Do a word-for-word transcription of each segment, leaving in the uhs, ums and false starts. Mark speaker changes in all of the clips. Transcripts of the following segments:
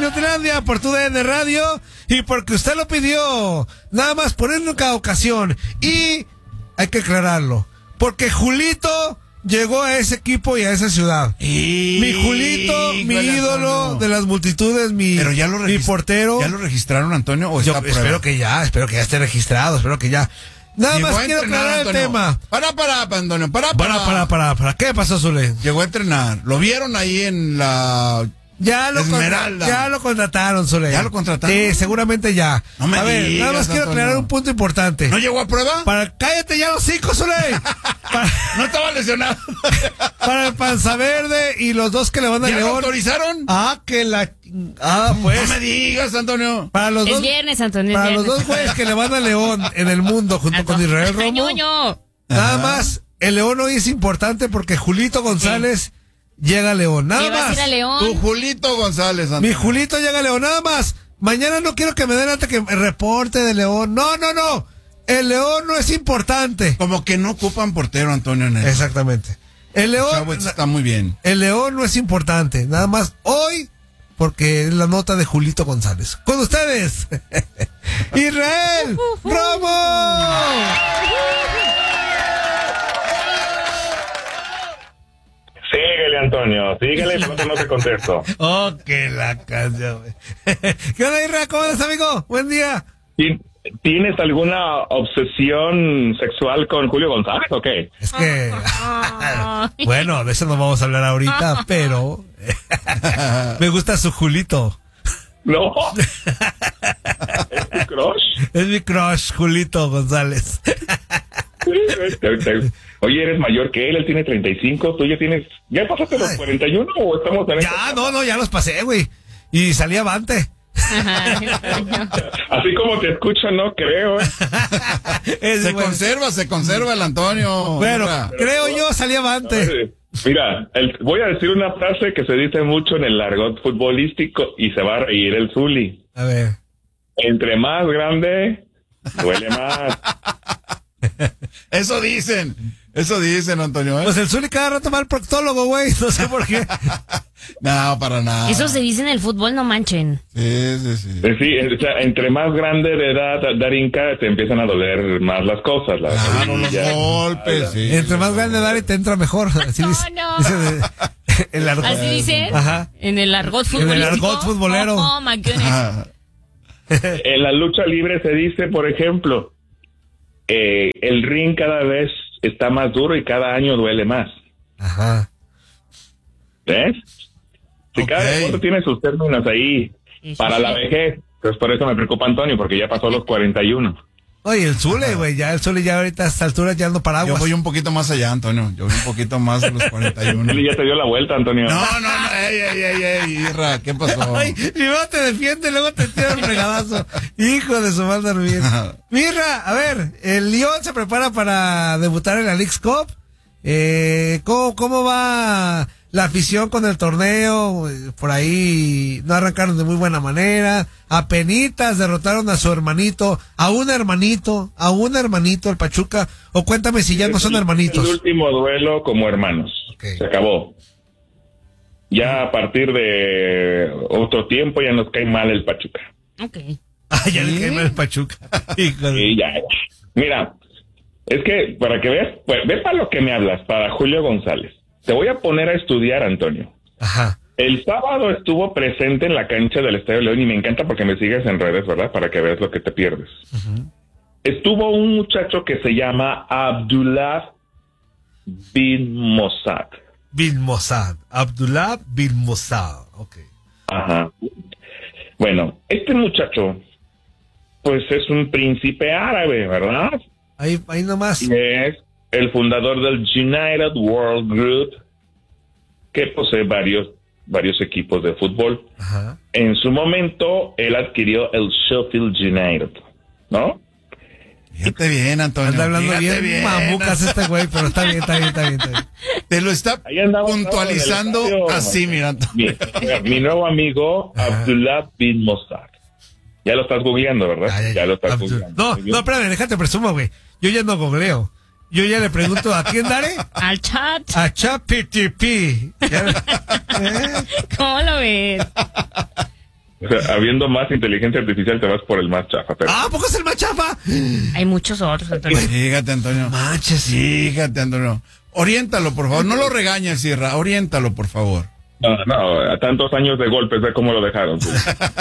Speaker 1: Minutilandia por tu D N Radio y porque usted lo pidió. Nada más por una ocasión. Y hay que aclararlo. Porque Julito llegó a ese equipo y a esa ciudad. Y... Mi Julito, mi ídolo Antonio. De las multitudes, mi,
Speaker 2: Pero ya lo
Speaker 1: mi portero.
Speaker 2: ¿Ya lo registraron, Antonio? ¿O
Speaker 1: Yo
Speaker 2: está
Speaker 1: espero que ya, espero que ya esté registrado, espero que ya. Nada
Speaker 2: Llegó
Speaker 1: más quiero aclarar el tema.
Speaker 2: Para, para, Antonio, para, para.
Speaker 1: Para, para, para, para. ¿Qué pasó, Zule?
Speaker 2: Llegó a entrenar. ¿Lo vieron ahí en la
Speaker 1: ya lo
Speaker 2: Esmeralda?
Speaker 1: Ya lo contrataron, Zule.
Speaker 2: ¿Ya lo contrataron?
Speaker 1: Sí, seguramente ya.
Speaker 2: No me
Speaker 1: a ver,
Speaker 2: digas,
Speaker 1: nada más quiero
Speaker 2: Antonio.
Speaker 1: aclarar un punto importante.
Speaker 2: ¿No llegó a prueba?
Speaker 1: Para, cállate ya los hocico, Zule. Para,
Speaker 2: no estaba lesionado.
Speaker 1: Para el Panza Verde y los dos que le van a
Speaker 2: ¿Ya
Speaker 1: León.
Speaker 2: lo autorizaron?
Speaker 1: Ah, que la... Ah, pues.
Speaker 2: No me digas, Antonio.
Speaker 1: Para los
Speaker 3: es
Speaker 1: dos,
Speaker 3: viernes, Antonio.
Speaker 1: Para
Speaker 3: viernes.
Speaker 1: los dos güeyes que le van a León en el mundo junto
Speaker 3: Antonio.
Speaker 1: con Israel Romo.
Speaker 3: Ñoño.
Speaker 1: Nada
Speaker 2: Ajá.
Speaker 1: más, el León hoy es importante porque Julito González sí. llega a León. Nada
Speaker 3: ¿Qué vas a
Speaker 1: más.
Speaker 3: ir a León?
Speaker 2: Tu Julito González, Antonio.
Speaker 1: Mi Julito llega a León. Nada más. Mañana no quiero que me den hasta que me reporte de León. No, no, no. El León no es importante.
Speaker 2: Como que no ocupan portero, Antonio. En el...
Speaker 1: Exactamente. El León.
Speaker 2: Chavo, está muy bien.
Speaker 1: El León no es importante. Nada más hoy, porque es la nota de Julito González. Con ustedes, Israel Romo.
Speaker 4: Síguele, Antonio, síguele, porque no te contesto.
Speaker 1: Oh, que la canción, güey. ¿Qué onda, Israel? ¿Cómo estás, amigo? Buen día.
Speaker 4: ¿Tienes alguna obsesión sexual con Julio González o qué?
Speaker 1: Es que, bueno, de eso no vamos a hablar ahorita, pero me gusta su Julito.
Speaker 4: No. ¿Es tu crush?
Speaker 1: Es mi crush, Julito González.
Speaker 4: Oye, eres mayor que él, él tiene treinta y cinco, tú ya tienes, ¿ya pasaste los cuarenta y uno o estamos en
Speaker 1: Ya, esta? no, no, ya los pasé, güey. Y salí avante.
Speaker 4: Así como te escucho, no creo. ¿eh?
Speaker 2: Es, se bueno. conserva, se conserva el Antonio.
Speaker 1: Bueno, Mira. creo Pero, yo salí avante.
Speaker 4: Mira, el, voy a decir una frase que se dice mucho en el argot futbolístico y se va a reír el Zuli.
Speaker 1: A ver.
Speaker 4: Entre más grande, duele más.
Speaker 2: Eso dicen, eso dicen, Antonio. ¿eh?
Speaker 1: Pues el Zuli cada rato va al proctólogo, güey, no sé por qué.
Speaker 2: No, para nada.
Speaker 3: Eso se dice en el fútbol, no manchen.
Speaker 2: Sí, sí, sí.
Speaker 4: Sí, o sea, entre más grande de edad, Darinka, te empiezan a doler más las cosas. La
Speaker 2: claro, los golpes, sí.
Speaker 1: Entre más grande de edad te entra mejor. Así
Speaker 3: no,
Speaker 1: dice,
Speaker 3: no.
Speaker 1: Dice de, el argot.
Speaker 3: Así dice.
Speaker 1: Ajá.
Speaker 3: En el argot futbolístico.
Speaker 1: En el argot futbolero.
Speaker 3: Oh, oh my goodness.
Speaker 4: En la lucha libre se dice, por ejemplo, eh, el ring cada vez está más duro y cada año duele más.
Speaker 1: Ajá.
Speaker 4: ¿Ves? Si okay. Cada cuánto tiene sus términos ahí sí, para sí, la vejez. Pues por eso me preocupa Antonio, porque ya pasó los cuarenta y uno.
Speaker 1: Oye, el Zule, güey, ya el Zule ya ahorita a esta altura ya ando paraguas.
Speaker 2: Yo voy un poquito más allá, Antonio. Yo voy un poquito más de los cuarenta y uno.
Speaker 4: Él ya te dio la vuelta, Antonio.
Speaker 2: No, no, no. Ey, ey, ey, ey, Irra, ¿qué pasó?
Speaker 1: Ay, primero te defiende, luego te tira un regadazo. Hijo de su mal dormir. Mirra, a ver, el León se prepara para debutar en la Leagues Cup. Eh, ¿cómo, ¿Cómo va la afición con el torneo? Por ahí no arrancaron de muy buena manera. Apenitas derrotaron a su hermanito, a un hermanito, a un hermanito, el Pachuca. O cuéntame si ya no son hermanitos.
Speaker 4: El último duelo como hermanos. Okay. Se acabó. Ya a partir de otro tiempo ya nos cae mal el Pachuca.
Speaker 3: Ok.
Speaker 1: Ah, ya ¿Sí? le cae mal el Pachuca.
Speaker 4: Sí, ya, ya. Mira, es que para que veas, pues, ve para lo que me hablas, para Julio González. Te voy a poner a estudiar, Antonio.
Speaker 1: Ajá.
Speaker 4: El sábado estuvo presente en la cancha del Estadio León y me encanta porque me sigues en redes, ¿verdad? Para que veas lo que te pierdes. Uh-huh. Estuvo un muchacho que se llama Abdullah bin Mossad.
Speaker 1: Bin Mossad. Abdullah bin Mossad. Ok.
Speaker 4: Ajá. Bueno, este muchacho, pues es un príncipe árabe, ¿verdad?
Speaker 1: Ahí, ahí nomás.
Speaker 4: Y es el fundador del United World Group, que posee varios varios equipos de fútbol.
Speaker 1: Ajá.
Speaker 4: En su momento, él adquirió el Sheffield United, ¿no?
Speaker 2: Fíjate bien, Antonio.
Speaker 1: Anda hablando bien,
Speaker 2: bien
Speaker 1: mamucas este güey, pero está bien, está bien, está bien. Está bien.
Speaker 2: Te lo está puntualizando así, mira.
Speaker 4: Mi, mi nuevo amigo, Ajá. Abdullah bin Mossad. Ya lo estás googleando, ¿verdad?
Speaker 1: Ay, ay,
Speaker 4: ya lo estás
Speaker 1: Abdul...
Speaker 4: googleando.
Speaker 1: No, no, espérame, déjate presumo, güey. Yo ya no googleo. Yo ya le pregunto, ¿a quién daré?
Speaker 3: Al chat.
Speaker 1: A ChatGPT. ¿Eh?
Speaker 3: ¿Cómo lo ves?
Speaker 4: O sea, habiendo más inteligencia artificial te vas por el más chafa. Pero...
Speaker 1: Ah, ¿a poco es el más chafa?
Speaker 3: Hay muchos otros, Antonio.
Speaker 2: Fíjate, Antonio.
Speaker 1: Manches.
Speaker 2: Fíjate, Antonio. Oriéntalo, por favor. No lo regañes, Sierra. Oriéntalo, por favor.
Speaker 4: No, no, a tantos años de golpes, ve cómo lo dejaron. Tú.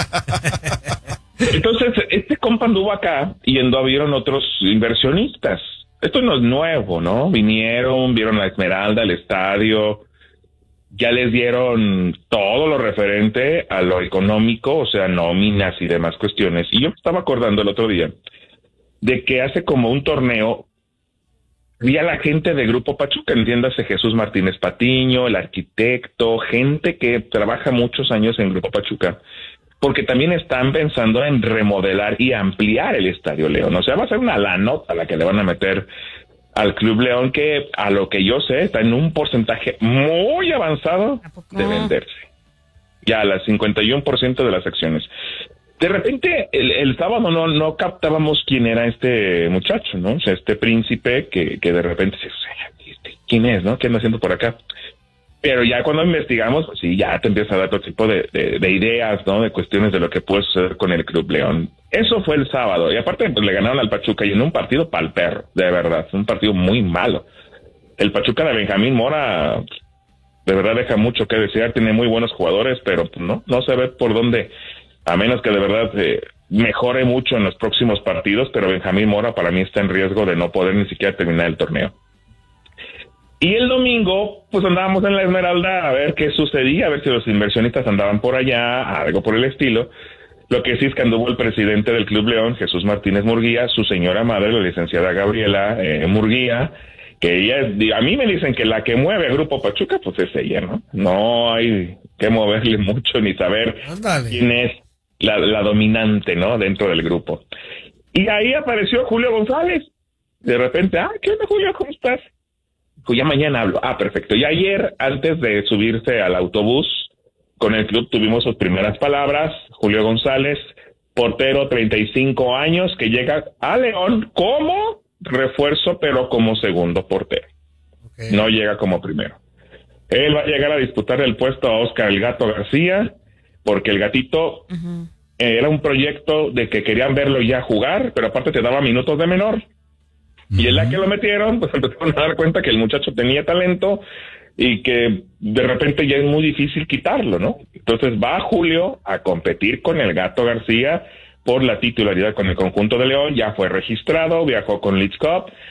Speaker 4: Entonces, este compa anduvo acá y anduvieron otros inversionistas. Esto no es nuevo, ¿no? Vinieron, vieron la Esmeralda, el estadio, ya les dieron todo lo referente a lo económico, o sea, nóminas y demás cuestiones. Y yo me estaba acordando el otro día de que hace como un torneo vi a la gente de Grupo Pachuca, entiéndase Jesús Martínez Patiño, el arquitecto, gente que trabaja muchos años en Grupo Pachuca, porque también están pensando en remodelar y ampliar el Estadio León. O sea, va a ser una la nota la que le van a meter al Club León, que a lo que yo sé está en un porcentaje muy avanzado de venderse. Ya, las cincuenta y uno por ciento de las acciones. De repente, el, el sábado no, no captábamos quién era este muchacho, ¿no? O sea, este príncipe que, que de repente se, ¿quién es, no? ¿Qué anda haciendo por acá? Pero ya cuando investigamos, pues sí, ya te empieza a dar otro tipo de, de, de ideas, ¿no? De cuestiones de lo que puede suceder con el Club León. Eso fue el sábado. Y aparte, pues le ganaron al Pachuca y en un partido pa'l perro, de verdad. Un partido muy malo. El Pachuca de Benjamín Mora, de verdad deja mucho que desear. Tiene muy buenos jugadores, pero pues, no, no se ve por dónde, a menos que de verdad eh, mejore mucho en los próximos partidos. Pero Benjamín Mora para mí está en riesgo de no poder ni siquiera terminar el torneo. Y el domingo, pues andábamos en la Esmeralda a ver qué sucedía, a ver si los inversionistas andaban por allá, algo por el estilo. Lo que sí es que anduvo el presidente del Club León, Jesús Martínez Murguía, su señora madre, la licenciada Gabriela eh, Murguía, que ella, a mí me dicen que la que mueve a Grupo Pachuca, pues es ella, ¿no? No hay que moverle mucho ni saber Ándale. quién es la, la dominante, ¿no? Dentro del grupo. Y ahí apareció Julio González. De repente, ah, ¿qué onda, Julio? ¿Cómo estás? Pues ya mañana hablo. Ah, perfecto. Y ayer, antes de subirse al autobús con el club, tuvimos sus primeras palabras. Julio González, portero, treinta y cinco años, que llega a León como refuerzo, pero como segundo portero. Okay. No llega como primero. Él va a llegar a disputar el puesto a Oscar el Gato García, porque el Gatito uh-huh. eh, era un proyecto de que querían verlo ya jugar, pero aparte te daba minutos de menor. Y en la que lo metieron, pues empezaron a dar cuenta que el muchacho tenía talento y que de repente ya es muy difícil quitarlo, ¿no? Entonces va Julio a competir con el Gato García por la titularidad con el conjunto de León, ya fue registrado, viajó con Leeds Cup,